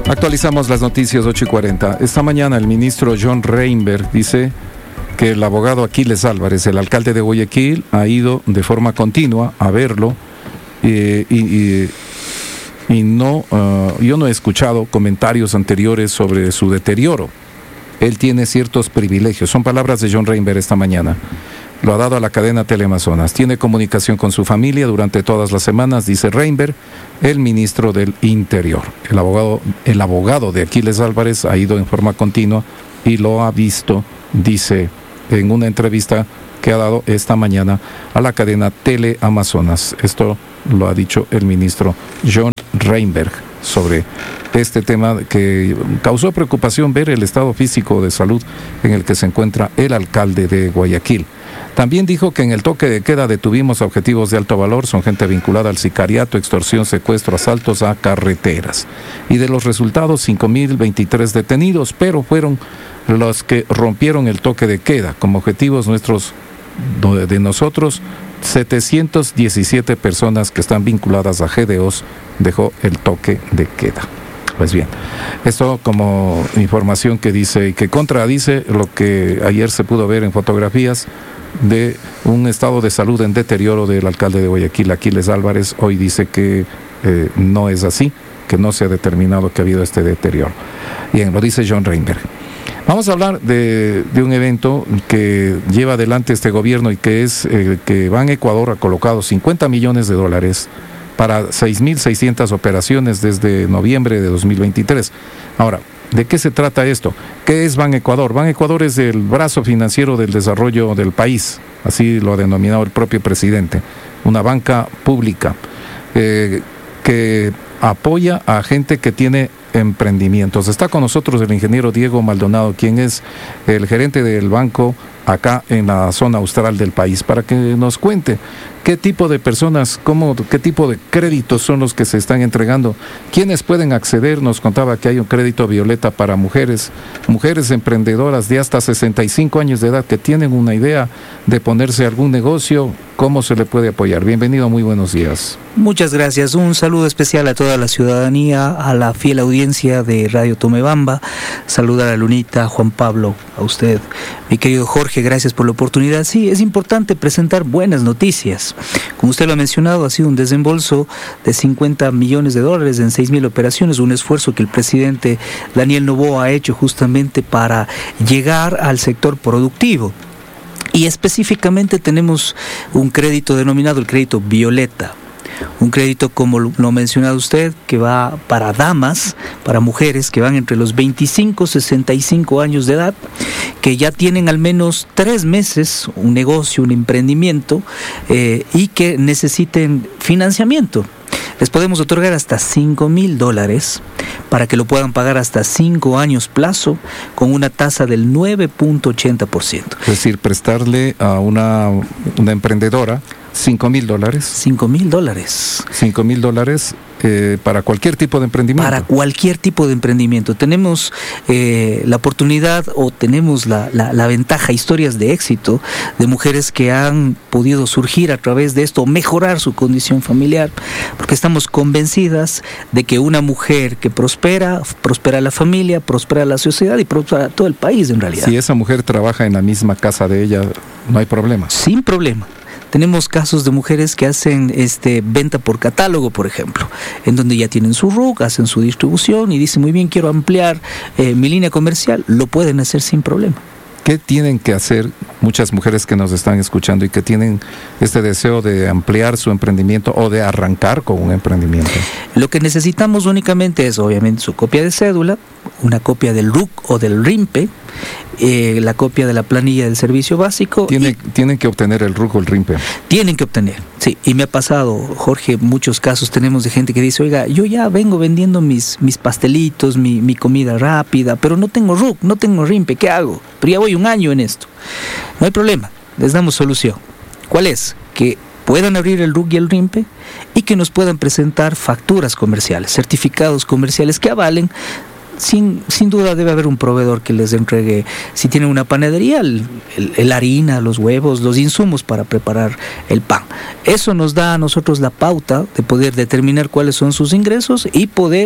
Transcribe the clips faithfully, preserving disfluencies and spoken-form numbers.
Actualizamos las noticias ocho y cuarenta. Esta mañana el ministro John Reinberg dice que el abogado Aquiles Álvarez, el alcalde de Guayaquil, ha ido de forma continua a verlo eh, y, y, y no, uh, yo no he escuchado comentarios anteriores sobre su deterioro. Él tiene ciertos privilegios. Son palabras de John Reinberg esta mañana. Lo ha dado a la cadena Teleamazonas. Tiene comunicación con su familia durante todas las semanas, dice Reinberg, el ministro del Interior. El abogado, el abogado de Aquiles Álvarez ha ido en forma continua y lo ha visto, dice en una entrevista que ha dado esta mañana a la cadena Teleamazonas. Esto lo ha dicho el ministro John Reinberg sobre este tema que causó preocupación ver el estado físico de salud en el que se encuentra el alcalde de Guayaquil. También dijo que en el toque de queda detuvimos objetivos de alto valor, son gente vinculada al sicariato, extorsión, secuestro, asaltos a carreteras. Y de los resultados, cinco mil veintitrés detenidos, pero fueron los que rompieron el toque de queda. Como objetivos nuestros, de nosotros, setecientas diecisiete personas que están vinculadas a G D Os dejó el toque de queda. Pues bien, esto como información que dice y que contradice lo que ayer se pudo ver en fotografías de un estado de salud en deterioro del alcalde de Guayaquil, Aquiles Álvarez. Hoy dice que eh, no es así, que no se ha determinado que ha habido este deterioro. Bien, lo dice John Reinberg. Vamos a hablar de, de un evento que lleva adelante este gobierno y que es eh, que Ban Ecuador ha colocado cincuenta millones de dólares para seis mil seiscientas operaciones desde noviembre de dos mil veintitrés. Ahora, ¿de qué se trata esto? ¿Qué es Ban Ecuador? Ban Ecuador es el brazo financiero del desarrollo del país, así lo ha denominado el propio presidente, una banca pública eh, que apoya a gente que tiene emprendimientos. Está con nosotros el ingeniero Diego Maldonado, quien es el gerente del banco acá en la zona austral del país, para que nos cuente qué tipo de personas, cómo, qué tipo de créditos son los que se están entregando, quiénes pueden acceder. Nos contaba que hay un crédito violeta para mujeres, mujeres emprendedoras de hasta sesenta y cinco años de edad que tienen una idea de ponerse algún negocio. ¿Cómo se le puede apoyar? Bienvenido, muy buenos días. Muchas gracias. Un saludo especial a toda la ciudadanía, a la fiel audiencia de Radio Tomebamba. Saludar a Lunita, a Juan Pablo, a usted, mi querido Jorge, gracias por la oportunidad. Sí, es importante presentar buenas noticias. Como usted lo ha mencionado, ha sido un desembolso de cincuenta millones de dólares en seis mil operaciones, un esfuerzo que el presidente Daniel Noboa ha hecho justamente para llegar al sector productivo. Y específicamente tenemos un crédito denominado el crédito Violeta. Un crédito, como lo ha mencionado usted, que va para damas, para mujeres que van entre los veinticinco y sesenta y cinco años de edad, que ya tienen al menos tres meses, un negocio, un emprendimiento, eh, y que necesiten financiamiento. Les podemos otorgar hasta cinco mil dólares para que lo puedan pagar hasta cinco años plazo con una tasa del nueve punto ochenta por ciento. Es decir, prestarle a una, una emprendedora cinco mil dólares. cinco mil dólares. cinco mil dólares eh, para cualquier tipo de emprendimiento. Para cualquier tipo de emprendimiento. Tenemos eh, la oportunidad o tenemos la, la, la ventaja, historias de éxito de mujeres que han podido surgir a través de esto, mejorar su condición familiar, porque estamos convencidas de que una mujer que prospera, prospera la familia, prospera la sociedad y prospera todo el país en realidad. Si esa mujer trabaja en la misma casa de ella, no hay problema. Sin problema. Tenemos casos de mujeres que hacen este venta por catálogo, por ejemplo, en donde ya tienen su R U C, hacen su distribución y dicen, muy bien, quiero ampliar eh, mi línea comercial, lo pueden hacer sin problema. ¿Qué tienen que hacer muchas mujeres que nos están escuchando y que tienen este deseo de ampliar su emprendimiento o de arrancar con un emprendimiento? Lo que necesitamos únicamente es, obviamente, su copia de cédula, una copia del R U C o del R I M P E, eh, la copia de la planilla del servicio básico. Tiene, tienen que obtener el R U C o el R I M P E. Tienen que obtener, sí. Y me ha pasado, Jorge, muchos casos tenemos de gente que dice, oiga, yo ya vengo vendiendo mis, mis pastelitos, mi, mi comida rápida, pero no tengo R U C, no tengo R I M P E, ¿qué hago? Pero ya voy un año en esto. No hay problema, les damos solución. ¿Cuál es? Que puedan abrir el R U C y el R I M P E y que nos puedan presentar facturas comerciales, certificados comerciales que avalen. Sin, sin duda debe haber un proveedor que les entregue, si tienen una panadería, el, el, el harina, los huevos, los insumos para preparar el pan. Eso nos da a nosotros la pauta de poder determinar cuáles son sus ingresos y poder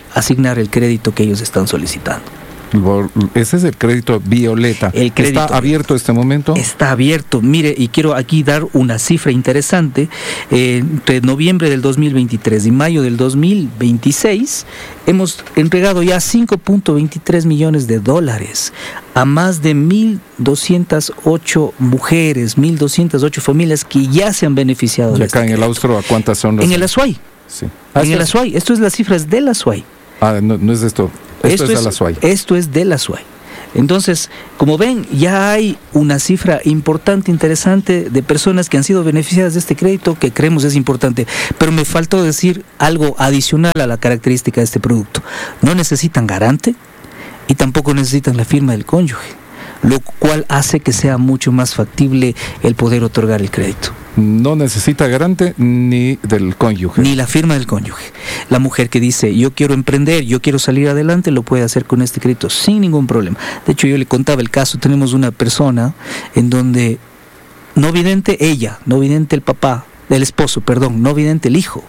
asignar el crédito que ellos están solicitando. Ese es el crédito Violeta. El crédito ¿Está abierto este momento? Está abierto. Mire, y quiero aquí dar una cifra interesante. Eh, entre noviembre del dos mil veintitrés y mayo del dos mil veintiséis, hemos entregado ya cinco punto veintitrés millones de dólares a más de mil doscientas ocho mujeres, mil doscientas ocho familias que ya se han beneficiado. ¿Y de acá este en el Austro a cuántas son las? En el Azuay. Sí. Ah, en el Azuay. Esto es las cifras del Azuay. Ah, no, no es de esto. Esto, esto es, es de Azuay. Esto es del Azuay. Entonces, como ven, ya hay una cifra importante, interesante de personas que han sido beneficiadas de este crédito que creemos es importante. Pero me faltó decir algo adicional a la característica de este producto. No necesitan garante y tampoco necesitan la firma del cónyuge, lo cual hace que sea mucho más factible el poder otorgar el crédito. No necesita garante ni del cónyuge. Ni la firma del cónyuge. La mujer que dice, yo quiero emprender, yo quiero salir adelante, lo puede hacer con este crédito sin ningún problema. De hecho, yo le contaba el caso, tenemos una persona en donde no vidente ella, no vidente el papá, el esposo, perdón, no vidente el hijo,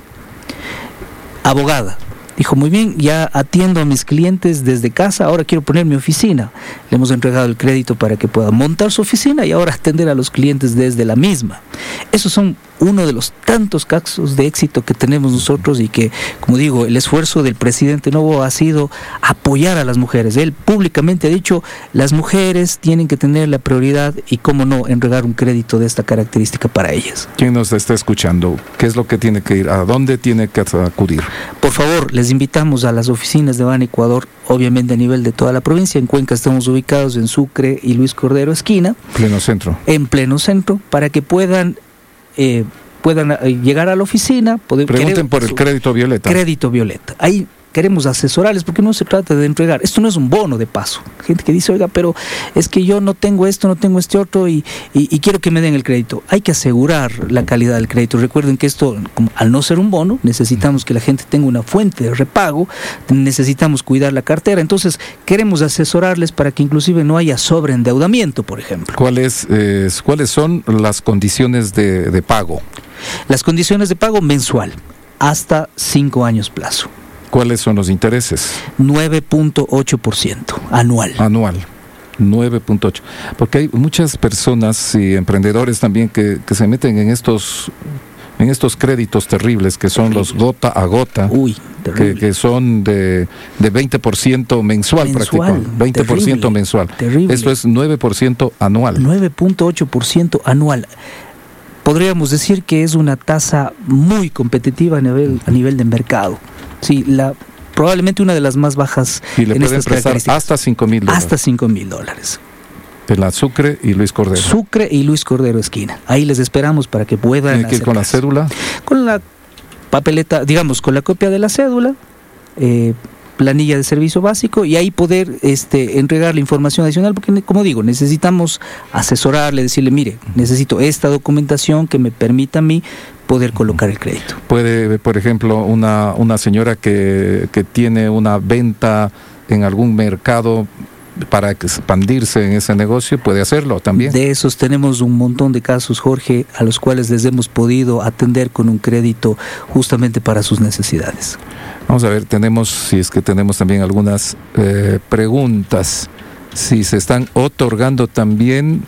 abogada. Dijo, muy bien, ya atiendo a mis clientes desde casa, ahora quiero poner mi oficina. Le hemos entregado el crédito para que pueda montar su oficina y ahora atender a los clientes desde la misma. Esos son uno de los tantos casos de éxito que tenemos nosotros y que, como digo, el esfuerzo del presidente Noboa ha sido apoyar a las mujeres. Él públicamente ha dicho, las mujeres tienen que tener la prioridad y, cómo no, entregar un crédito de esta característica para ellas. ¿Quién nos está escuchando? ¿Qué es lo que tiene que ir? ¿A dónde tiene que acudir? Por favor, les invitamos a las oficinas de Ban Ecuador, obviamente a nivel de toda la provincia. En Cuenca estamos ubicados en Sucre y Luis Cordero esquina. Pleno centro. En pleno centro, para que puedan eh, puedan llegar a la oficina. Poder, Pregunten querer, por el crédito Violeta. Crédito Violeta. Ahí queremos asesorarles, porque no se trata de entregar. Esto no es un bono de paso. Gente que dice, oiga, pero es que yo no tengo esto, no tengo este otro y, y, y quiero que me den el crédito. Hay que asegurar la calidad del crédito. Recuerden que esto, como, al no ser un bono, necesitamos que la gente tenga una fuente de repago, necesitamos cuidar la cartera. Entonces, queremos asesorarles para que inclusive no haya sobreendeudamiento, por ejemplo. ¿Cuáles, eh, ¿cuáles son las condiciones de, de pago? Las condiciones de pago mensual, hasta cinco años plazo. ¿Cuáles son los intereses? nueve punto ocho por ciento anual. Anual, nueve punto ocho. Porque hay muchas personas y emprendedores también que, que se meten en estos en estos créditos terribles que son terrible. Los gota a gota. Uy, que, que son de, de veinte por ciento mensual, mensual prácticamente. veinte por ciento terrible, mensual. Terrible. Esto es nueve por ciento anual. nueve punto ocho por ciento anual. Podríamos decir que es una tasa muy competitiva a nivel, a nivel de mercado. Sí, la, probablemente una de las más bajas. Y le en pueden prestar hasta cinco mil dólares. Hasta cinco mil dólares. De la Sucre y Luis Cordero. Sucre y Luis Cordero esquina. Ahí les esperamos para que puedan. ¿Tiene que ir con la cédula? Con la papeleta, digamos, con la copia de la cédula, eh, planilla de servicio básico, y ahí poder este, entregar la información adicional, porque, como digo, necesitamos asesorarle, decirle, mire, necesito esta documentación que me permita a mí poder colocar el crédito. Puede, por ejemplo, una, una señora que, que tiene una venta en algún mercado para expandirse en ese negocio, puede hacerlo también. De esos tenemos un montón de casos, Jorge, a los cuales les hemos podido atender con un crédito justamente para sus necesidades. Vamos a ver, tenemos, si es que tenemos también algunas eh, preguntas, si se están otorgando también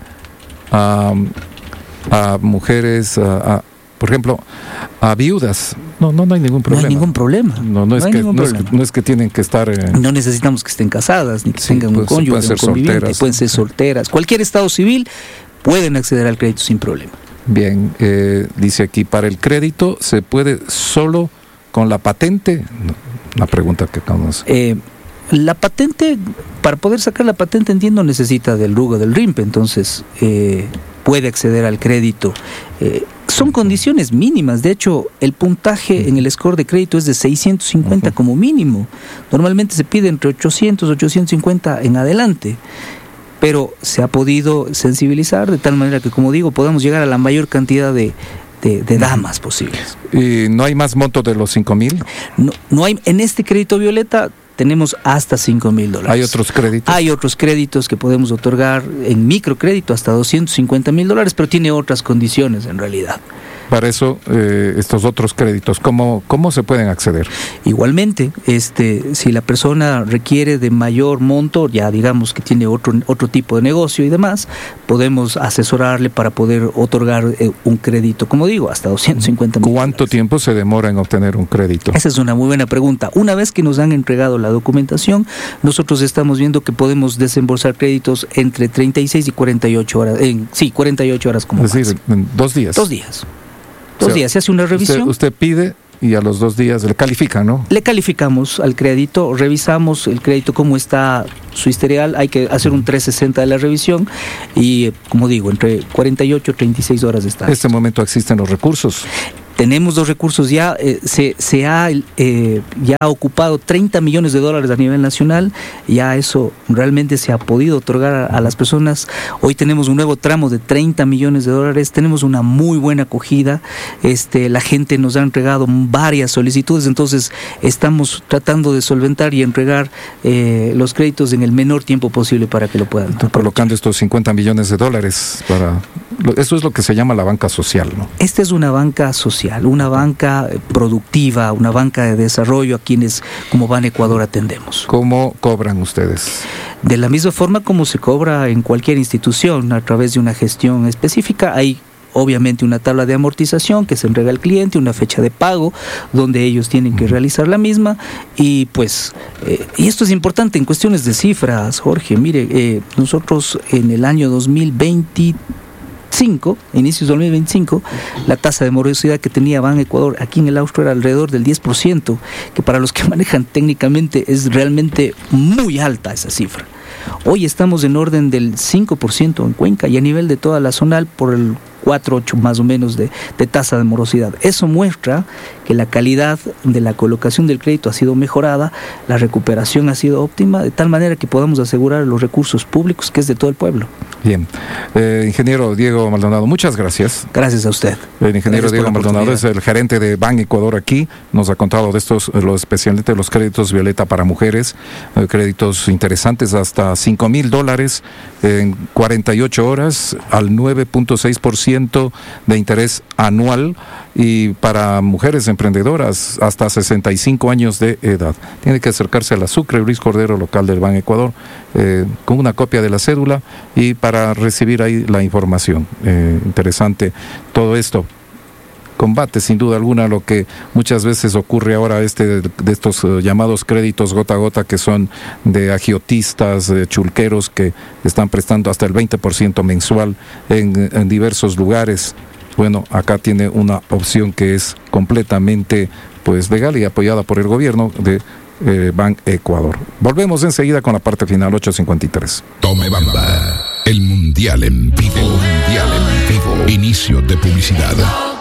a, a mujeres, a, a por ejemplo, a viudas. No, no, no hay ningún problema. No hay ningún problema. No, no, es, no, que, no, es, que, no es que tienen que estar... Eh... No necesitamos que estén casadas, ni que sí, tengan pues, un cónyuge, pueden ser solteras. Pueden ser solteras. Cualquier estado civil pueden acceder al crédito sin problema. Bien, eh, dice aquí, para el crédito, ¿se puede solo con la patente? Una pregunta que acabamos de eh, La patente, para poder sacar la patente, entiendo, necesita del RUGO, del RIMPE, entonces eh, puede acceder al crédito. Eh, son condiciones mínimas. De hecho, el puntaje en el score de crédito es de seiscientos cincuenta uh-huh. como mínimo. Normalmente se pide entre ochocientos, ochocientos cincuenta en adelante. Pero se ha podido sensibilizar de tal manera que, como digo, podamos llegar a la mayor cantidad de, de, de damas posibles. ¿Y no hay más monto de los cinco mil? No, no hay. En este crédito Violeta tenemos hasta cinco mil dólares. ¿Hay otros créditos? Hay otros créditos que podemos otorgar en microcrédito hasta doscientos cincuenta mil dólares, pero tiene otras condiciones en realidad. para eso eh, estos otros créditos, ¿cómo, cómo se pueden acceder? Igualmente, este, si la persona requiere de mayor monto, ya digamos que tiene otro, otro tipo de negocio y demás, podemos asesorarle para poder otorgar eh, un crédito, como digo, hasta doscientos cincuenta mil. ¿Cuánto tiempo se demora en obtener un crédito? Esa es una muy buena pregunta. Una vez que nos han entregado la documentación, nosotros estamos viendo que podemos desembolsar créditos entre treinta y seis y cuarenta y ocho horas. En, sí, cuarenta y ocho horas como Es decir, en dos días. Dos días. Dos O sea, días. Se hace una revisión. Usted, usted pide y a los dos días le califican, ¿no? Le calificamos al crédito, revisamos el crédito, cómo está su historial, hay que hacer un trescientos sesenta de la revisión y, como digo, entre cuarenta y ocho y treinta y seis horas de estar. En este momento existen los recursos. Tenemos los recursos ya, eh, se, se ha eh, ya ocupado treinta millones de dólares a nivel nacional, ya eso realmente se ha podido otorgar a, a las personas. Hoy tenemos un nuevo tramo de treinta millones de dólares, tenemos una muy buena acogida, este, la gente nos ha entregado varias solicitudes, entonces estamos tratando de solventar y entregar eh, los créditos en el menor tiempo posible para que lo puedan. Están colocando estos cincuenta millones de dólares para... Eso es lo que se llama la banca social, ¿no? Esta es una banca social, una banca productiva, una banca de desarrollo a quienes como Ban Ecuador atendemos. ¿Cómo cobran ustedes? De la misma forma como se cobra en cualquier institución, a través de una gestión específica. Hay obviamente una tabla de amortización que se entrega al cliente, una fecha de pago donde ellos tienen que realizar la misma y pues, eh, y esto es importante en cuestiones de cifras, Jorge. Mire, eh, nosotros en el año dos mil veinte inicios de dos mil veinticinco, la tasa de morosidad que tenía Ban Ecuador aquí en el Austro era alrededor del diez por ciento, que para los que manejan técnicamente es realmente muy alta esa cifra. Hoy estamos en orden del cinco por ciento en Cuenca y a nivel de toda la zonal por el cuatro, ocho más o menos de, de tasa de morosidad. Eso muestra que la calidad de la colocación del crédito ha sido mejorada, la recuperación ha sido óptima, de tal manera que podamos asegurar los recursos públicos, que es de todo el pueblo. Bien. Eh, ingeniero Diego Maldonado, muchas gracias. Gracias a usted. El ingeniero Diego Maldonado es el gerente de Ban Ecuador aquí, nos ha contado de estos, los, especialmente los créditos Violeta para mujeres, eh, créditos interesantes hasta cinco mil dólares en cuarenta y ocho horas al nueve punto seis por ciento de interés anual, y para mujeres emprendedoras hasta sesenta y cinco años de edad. Tiene que acercarse a la Sucre Luis Cordero local del Ban Ecuador eh, con una copia de la cédula y para recibir ahí la información. Eh, interesante todo esto. Combate sin duda alguna lo que muchas veces ocurre ahora, este de, de estos uh, llamados créditos gota a gota, que son de agiotistas, de chulqueros que están prestando hasta el veinte por ciento mensual en, en diversos lugares. Bueno, acá tiene una opción que es completamente pues legal y apoyada por el gobierno de eh, Ban Ecuador. Volvemos enseguida con la parte final, ocho cincuenta y tres. Tome Bamba, el mundial en vivo, el mundial en vivo. Inicio de publicidad.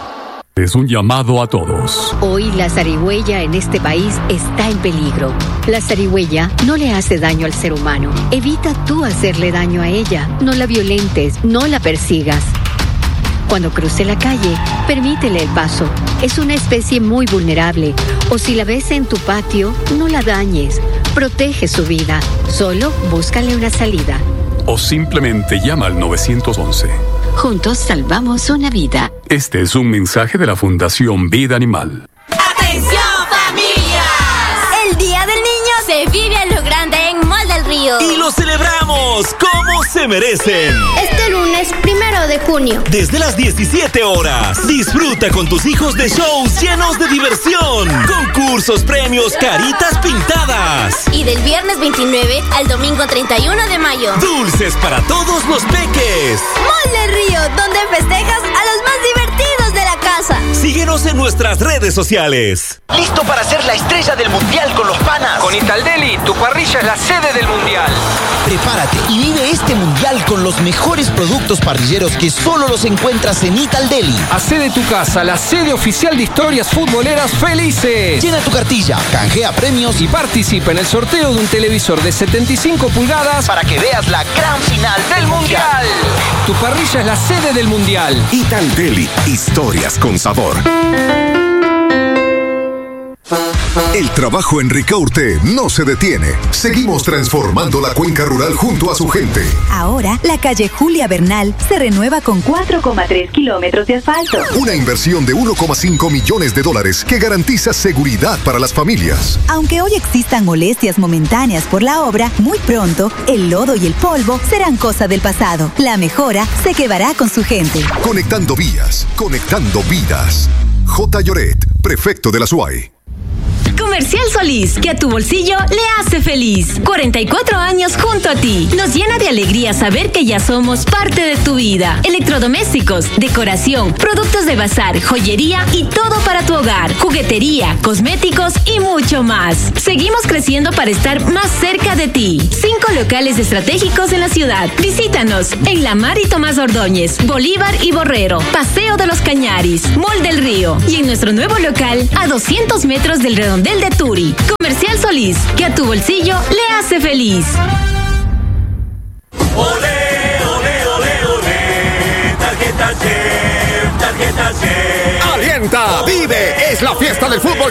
Es un llamado a todos. Hoy la zarigüeya en este país está en peligro. La zarigüeya no le hace daño al ser humano. Evita tú hacerle daño a ella. No la violentes, no la persigas. Cuando cruce la calle, permítele el paso. Es una especie muy vulnerable. O si la ves en tu patio, no la dañes. Protege su vida. Solo búscale una salida. O simplemente llama al nueve once. Juntos salvamos una vida. Este es un mensaje de la Fundación Vida Animal. ¡Atención, familias! El Día del Niño se vive a lo grande en Mall del Río. Y lo celebramos como se merecen. Este lunes, primero de junio. Desde las diecisiete horas. Disfruta con tus hijos de shows llenos de diversión. Concursos, premios, caritas pintadas. Y del viernes veintinueve al domingo treinta y uno de mayo. Dulces para todos los peques. Mall del Río, donde festejas a los más divertidos de la casa. Síguenos en nuestras redes sociales. ¿Listo para ser la estrella del mundial con los panas? Con Italdeli, tu parrilla es la sede del mundial. Prepárate y vive este mundial con los mejores productos parrilleros que solo los encuentras en Italdeli. Hacé de tu casa la sede oficial de historias futboleras felices. Llena tu cartilla, canjea premios y participa en el sorteo de un televisor de setenta y cinco pulgadas para que veas la gran final del mundial. Tu parrilla es la sede del mundial. Italdeli, historias con sabor. El trabajo en Ricaurte no se detiene. Seguimos transformando la cuenca rural junto a su gente. Ahora, la calle Julia Bernal se renueva con cuatro coma tres kilómetros de asfalto. Una inversión de uno coma cinco millones de dólares que garantiza seguridad para las familias. Aunque hoy existan molestias momentáneas por la obra, muy pronto el lodo y el polvo serán cosa del pasado. La mejora se quedará con su gente. Conectando vías, conectando vidas. J. Lloret, prefecto de la S U A Y. Comercial Solís, que a tu bolsillo le hace feliz. cuarenta y cuatro años junto a ti. Nos llena de alegría saber que ya somos parte de tu vida. Electrodomésticos, decoración, productos de bazar, joyería y todo para tu hogar. Juguetería, cosméticos y mucho más. Seguimos creciendo para estar más cerca de ti. Cinco locales estratégicos en la ciudad. Visítanos en La Mar y Tomás Ordóñez, Bolívar y Borrero, Paseo de los Cañaris, Mall del Río y en nuestro nuevo local a doscientos metros del Redondel de Turi. Comercial Solís, que a tu bolsillo le hace feliz. Ole, ole, ole, ole. Tarjeta Chef, tarjeta Chef. Alienta, vive, es la fiesta del fútbol